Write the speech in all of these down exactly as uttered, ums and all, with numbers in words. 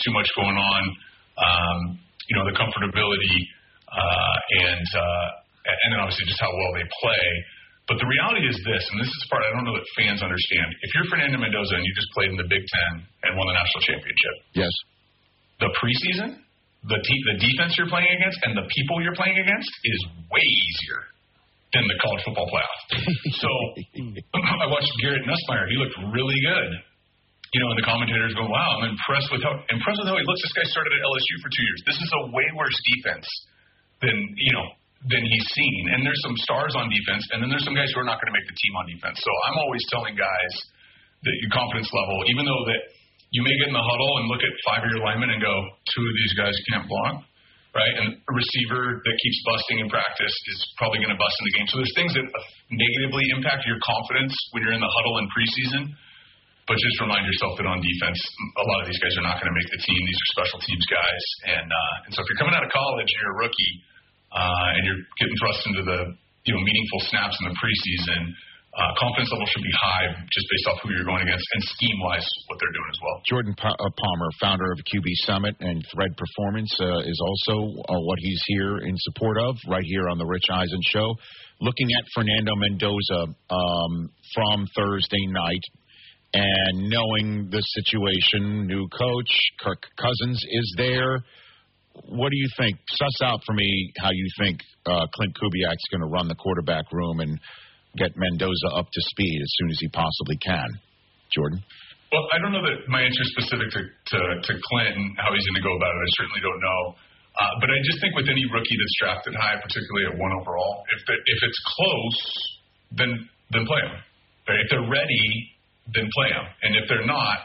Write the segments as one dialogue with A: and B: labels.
A: too much going on, um, you know, the comfortability, uh, and uh, and then obviously just how well they play. But the reality is this, and this is the part I don't know that fans understand. If you're Fernando Mendoza and you just played in the Big Ten and won the national championship,
B: yes, the
A: preseason, the te- the defense you're playing against, and the people you're playing against is way easier than the college football playoff. So I watched Garrett Nussmeier. He looked really good. You know, and the commentators go, wow, I'm impressed with how impressed with how he looks. This guy started at L S U for two years. This is a way worse defense than, you know, than he's seen. And there's some stars on defense, and then there's some guys who are not going to make the team on defense. So I'm always telling guys that your confidence level, even though that you may get in the huddle and look at five of your linemen and go, two of these guys can't block, right? And a receiver that keeps busting in practice is probably going to bust in the game. So there's things that negatively impact your confidence when you're in the huddle in preseason. But just remind yourself that on defense, a lot of these guys are not going to make the team. These are special teams guys. And uh, and so if you're coming out of college and you're a rookie uh, and you're getting thrust into the you know meaningful snaps in the preseason, uh, confidence level should be high just based off who you're going against and scheme-wise what they're doing as well.
B: Jordan Palmer, founder of Q B Summit and Thread Performance, uh, is also uh, what he's here in support of right here on the Rich Eisen Show. Looking at Fernando Mendoza um, from Thursday night, and knowing the situation, new coach, Kirk Cousins is there. What do you think? Suss out for me how you think uh, Clint Kubiak's going to run the quarterback room and get Mendoza up to speed as soon as he possibly can. Jordan?
A: Well, I don't know that my answer is specific to, to, to Clint and how he's going to go about it. I certainly don't know. Uh, but I just think with any rookie that's drafted high, particularly at one overall, if if it's close, then then play them. Right? If they're ready, then play them. And if they're not,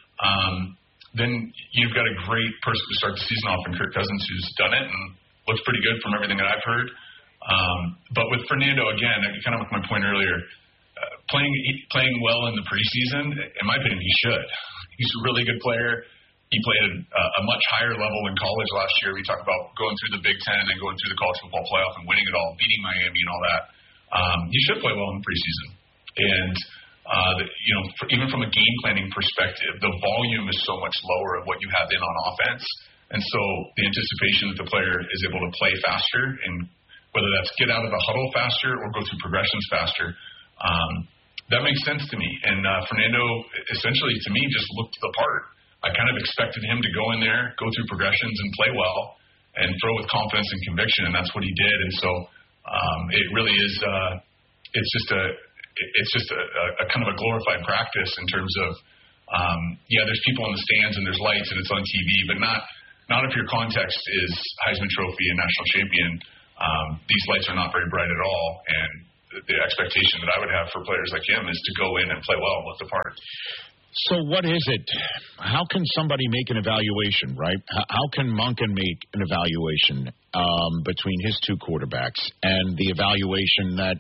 A: um, then you've got a great person to start the season off in Kirk Cousins who's done it and looks pretty good from everything that I've heard. Um, but with Fernando, again, kind of with my point earlier, uh, playing playing well in the preseason, in my opinion, he should. He's a really good player. He played at a, a much higher level in college last year. We talk about going through the Big Ten and then going through the college football playoff and winning it all, beating Miami and all that. Um, he should play well in the preseason. And Uh, the, you know, for, even from a game planning perspective, the volume is so much lower of what you have in on offense, and so the anticipation that the player is able to play faster, and whether that's get out of the huddle faster or go through progressions faster, um, that makes sense to me. And uh, Fernando, essentially, to me, just looked the part. I kind of expected him to go in there, go through progressions, and play well, and throw with confidence and conviction, and that's what he did. And so um, it really is. Uh, it's just a. It's just a, a, a kind of a glorified practice in terms of, um, yeah, there's people in the stands and there's lights and it's on T V, but not not if your context is Heisman Trophy and national champion. Um, these lights are not very bright at all, and the, the expectation that I would have for players like him is to go in and play well and look the part.
B: So what is it? How can somebody make an evaluation, right? How, how can Monken make an evaluation um, between his two quarterbacks and the evaluation that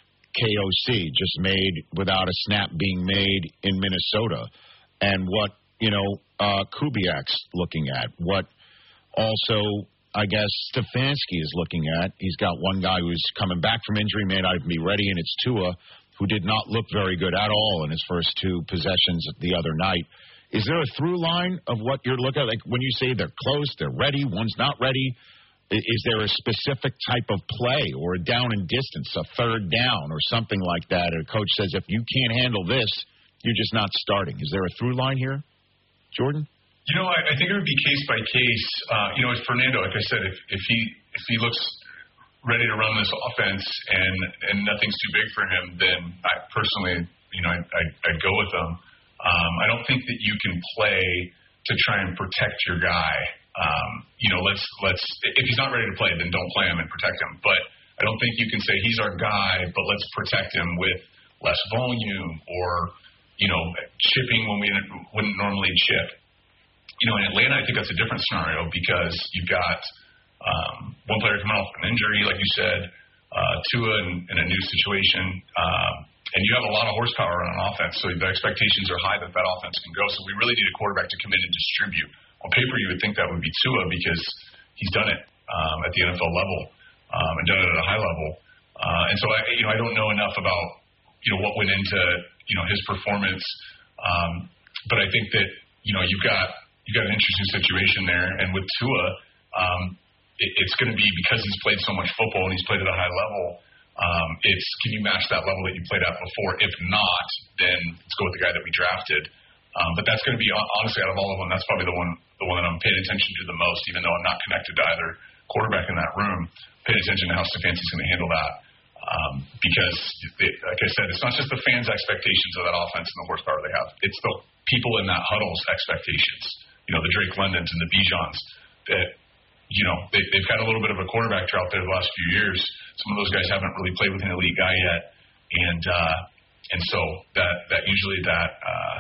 B: K O C just made without a snap being made in Minnesota, and what, you know, uh, Kubiak's looking at, what also, I guess, Stefanski is looking at. He's got one guy who's coming back from injury, may not even be ready, and it's Tua, who did not look very good at all in his first two possessions the other night. Is there a through line of what you're looking at? Like when you say they're close, they're ready, one's not ready, is there a specific type of play or a down and distance, a third down or something like that? And a coach says, if you can't handle this, you're just not starting. Is there a through line here, Jordan?
A: You know, I, I think it would be case by case. Uh, you know, with Fernando, like I said, if, if he if he looks ready to run this offense and, and nothing's too big for him, then I personally, you know, I, I, I'd go with him. Um, I don't think that you can play to try and protect your guy. Um, you know, let's let's if he's not ready to play, then don't play him and protect him. But I don't think you can say he's our guy, but let's protect him with less volume or, you know, chipping when we wouldn't normally chip. You know, in Atlanta, I think that's a different scenario because you've got um, one player coming off an injury, like you said, uh, Tua in, in a new situation, um, and you have a lot of horsepower on an offense, so the expectations are high that that offense can go. So we really need a quarterback to come in and distribute. On paper, you would think that would be Tua because he's done it um, at the N F L level um, and done it at a high level. Uh, and so, I, you know, I don't know enough about, you know, what went into, you know, his performance. Um, but I think that, you know, you've got you've you got an interesting situation there. And with Tua, um, it, it's going to be because he's played so much football and he's played at a high level. Um, it's can you match that level that you played at before? If not, then let's go with the guy that we drafted. Um, but that's going to be honestly out of all of them, that's probably the one the one that I'm paying attention to the most, even though I'm not connected to either quarterback in that room. Paying attention to how Stefanski's going to handle that. Um, because, it, like I said, it's not just the fans' expectations of that offense and the horsepower they have. It's the people in that huddle's expectations. You know, the Drake Londons and the Bijans that, you know, they, they've had a little bit of a quarterback drought there the last few years. Some of those guys haven't really played with an elite guy yet. And uh, and so that, that usually that uh,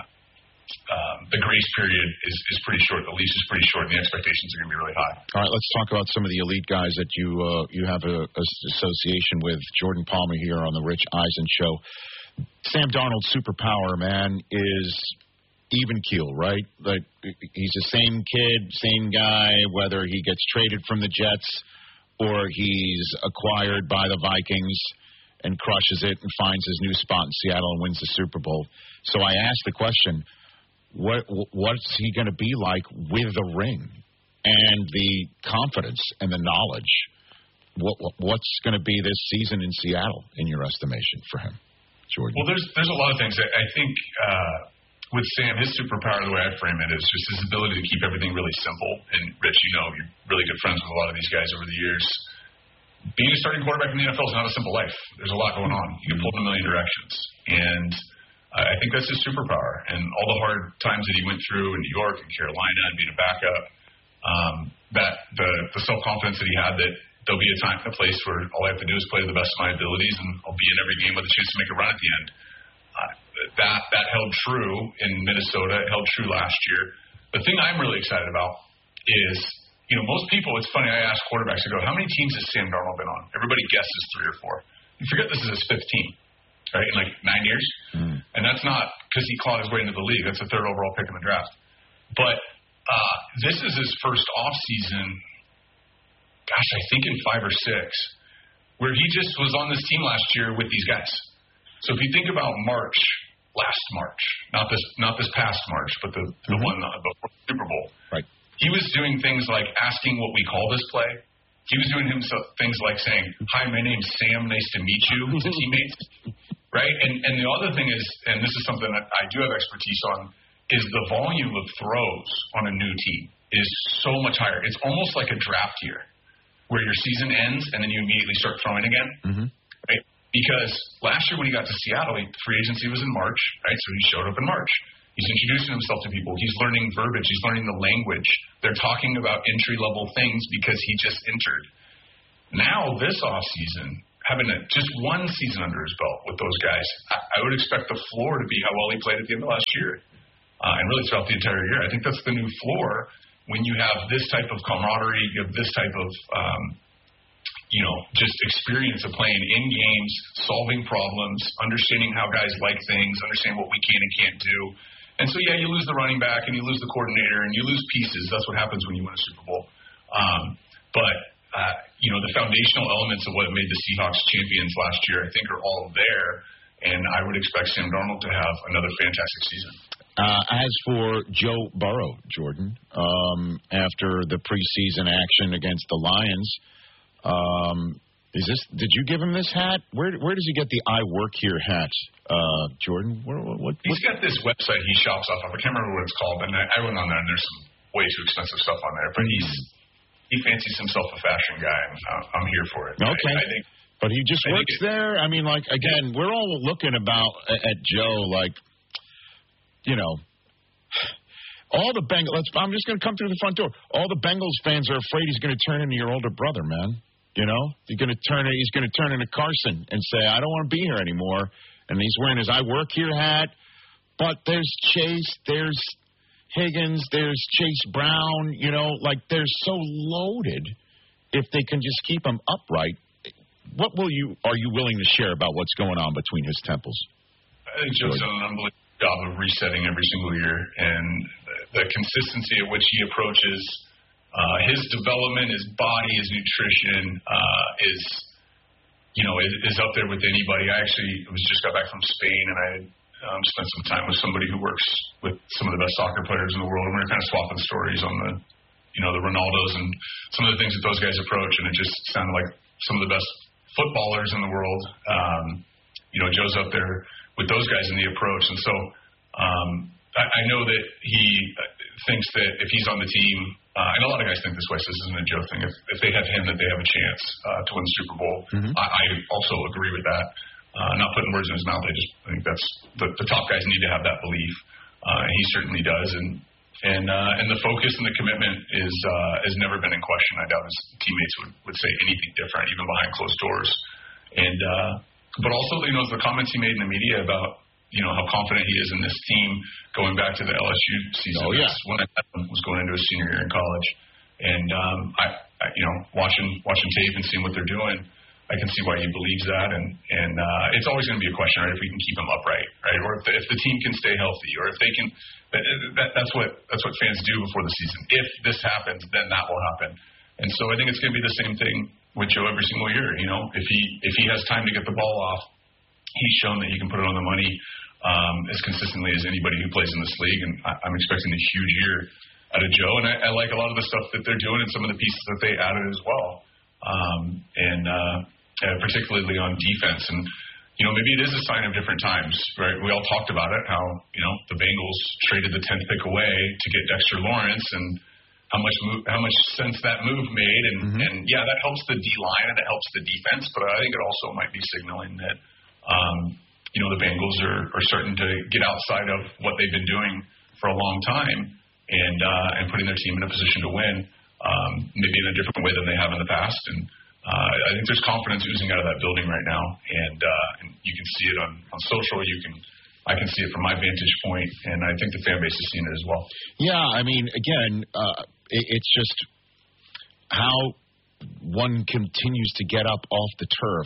A: um, the grace period is, is pretty short. The leash is pretty short, and the expectations are going to be really high.
B: All right, let's talk about some of the elite guys that you uh, you have a, a association with. Jordan Palmer here on the Rich Eisen Show. Sam Darnold's superpower, man, is even keel, right? Like he's the same kid, same guy, whether he gets traded from the Jets or he's acquired by the Vikings and crushes it and finds his new spot in Seattle and wins the Super Bowl. So I asked the question, what what's he going to be like with the ring and the confidence and the knowledge? What, what what's going to be this season in Seattle, in your estimation, for him, Jordan?
A: Well, there's there's a lot of things. I, I think uh, with Sam, his superpower, the way I frame it, is just his ability to keep everything really simple. And Rich, you know, you're really good friends with a lot of these guys over the years. Being a starting quarterback in the N F L is not a simple life. There's a lot going on. You can pull in a million directions. And I think that's his superpower. And all the hard times that he went through in New York and Carolina and being a backup, um, that the, the self-confidence that he had that there'll be a time and a place where all I have to do is play to the best of my abilities and I'll be in every game with a chance to make a run at the end. Uh, that, that held true in Minnesota. It held true last year. The thing I'm really excited about is, you know, most people, it's funny, I ask quarterbacks, I go, how many teams has Sam Darnold been on? Everybody guesses three or four. You forget this is his fifth team, right, in like nine years? Mm. And that's not because he clawed his way into the league. That's the third overall pick in the draft. But uh, this is his first offseason, gosh, I think in five or six, where he just was on this team last year with these guys. So if you think about March, last March, not this not this past March, but the, the mm-hmm. one uh, before the Super Bowl,
B: right?
A: He was doing things like asking what we call this play. He was doing himself things like saying, "Hi, my name's Sam. Nice to meet you," to teammates, right? And and the other thing is, and this is something that I do have expertise on, is the volume of throws on a new team is so much higher. It's almost like a draft year, where your season ends and then you immediately start throwing again, mm-hmm. right? Because last year when he got to Seattle, he, free agency was in March, right? So he showed up in March. He's introducing himself to people. He's learning verbiage. He's learning the language. They're talking about entry-level things because he just entered. Now, this offseason, having a, just one season under his belt with those guys, I, I would expect the floor to be how well he played at the end of last year, uh, and really throughout the entire year. I think that's the new floor when you have this type of camaraderie, you have this type of, um, you know, just experience of playing in games, solving problems, understanding how guys like things, understanding what we can and can't do. And so, yeah, you lose the running back and you lose the coordinator and you lose pieces. That's what happens when you win a Super Bowl. Um, but, uh, you know, the foundational elements of what made the Seahawks champions last year, I think, are all there. And I would expect Sam Darnold to have another fantastic season.
B: Uh, as for Joe Burrow, Jordan, um, after the preseason action against the Lions, um, is this? Did you give him this hat? Where Where does he get the "I work here" hat, uh, Jordan? Where, what, what,
A: He's got this website he shops off of. I can't remember what it's called, and I, I went on there, and there's some way too expensive stuff on there. But he's he fancies himself a fashion guy, and uh, I'm here for it.
B: Okay.
A: I, I think,
B: but he just
A: I
B: works there. I mean, like again, we're all looking about at Joe like. You know, all the Bengals. Let's, I'm just going to come through the front door. All the Bengals fans are afraid he's going to turn into your older brother, man. You know, he's going to turn. He's going to turn into Carson and say, "I don't want to be here anymore." And he's wearing his "I work here" hat. But there's Chase, there's Higgins, there's Chase Brown. You know, like they're so loaded. If they can just keep them upright, what will you? Are you willing to share about what's going on between his temples?
A: I think Joe's done an unbelievable job of resetting every single year, and the consistency at which he approaches uh, his development, his body, his nutrition uh, is, you know, is, is up there with anybody. I actually was just got back from Spain, and I had um, spent some time with somebody who works with some of the best soccer players in the world, and we were kind of swapping stories on the, you know, the Ronaldos and some of the things that those guys approach, and it just sounded like some of the best footballers in the world. Um, you know, Joe's up there with those guys in the approach, and so um, I, I know that he thinks that if he's on the team, uh, and a lot of guys think this way, so this isn't a Joe thing, if, if they have him, that they have a chance uh, to win the Super Bowl. Mm-hmm. I, I also agree with that. Uh, not putting words in his mouth, I just I think that's the, the top guys need to have that belief, uh, and he certainly does. And and uh, and the focus and the commitment is uh, has never been in question. I doubt his teammates would, would say anything different, even behind closed doors. And uh, but also, you know, the comments he made in the media about, you know, how confident he is in this team going back to the L S U season.
B: Oh, yeah.
A: When I was going into his senior year in college, and um, I, I, you know, watching watching tape and seeing what they're doing, I can see why he believes that, and and uh, it's always going to be a question, right? If we can keep him upright, right, or if the, if the team can stay healthy, or if they can. That, that, that's what that's what fans do before the season. If this happens, then that will happen. And so I think it's going to be the same thing with Joe every single year. You know, if he if he has time to get the ball off, he's shown that he can put it on the money um, as consistently as anybody who plays in this league. And I, I'm expecting a huge year out of Joe, and I, I like a lot of the stuff that they're doing and some of the pieces that they added as well, um, and. Uh, Uh, particularly on defense. And, you know, maybe it is a sign of different times, right? We all talked about it, how, you know, the Bengals traded the tenth pick away to get Dexter Lawrence, and how much move, how much sense that move made. And, mm-hmm. and, yeah, that helps the D-line and it helps the defense, but I think it also might be signaling that, um, you know, the Bengals are, are starting to get outside of what they've been doing for a long time and, uh, and putting their team in a position to win, um, maybe in a different way than they have in the past. And, Uh, I think there's confidence oozing out of that building right now, and, uh, and you can see it on, on social. You can, I can see it from my vantage point, and I think the fan base is seeing it as well.
B: Yeah, I mean, again, uh, it, it's just how one continues to get up off the turf,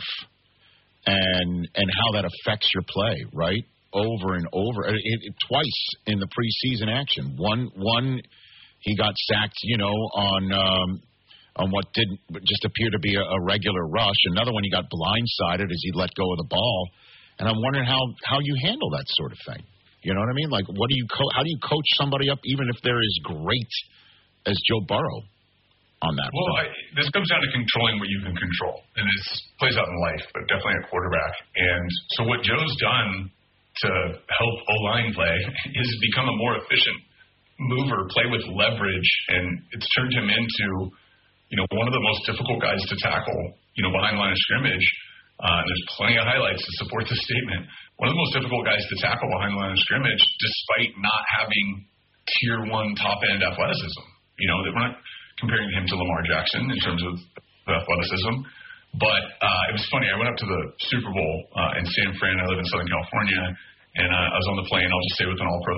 B: and and how that affects your play, right? Over and over, it, it, twice in the preseason action. One, one, he got sacked, you know, on. Um, on what didn't just appear to be a, a regular rush. Another one, he got blindsided as he let go of the ball. And I'm wondering how, how you handle that sort of thing. You know what I mean? Like, what do you co- how do you coach somebody up, even if they're as great as Joe Burrow on that?
A: Well, I, this comes down to controlling what you can control. And it plays out in life, but definitely at quarterback. And so what Joe's done to help O-line play is become a more efficient mover, play with leverage, and it's turned him into, you know, one of the most difficult guys to tackle, you know, behind the line of scrimmage. Uh, and there's plenty of highlights to support this statement. One of the most difficult guys to tackle behind the line of scrimmage, despite not having tier one top end athleticism. You know, that we're not comparing him to Lamar Jackson in terms of athleticism. But uh, it was funny. I went up to the Super Bowl uh, in San Fran. I live in Southern California, and uh, I was on the plane. I'll just say with an all-pro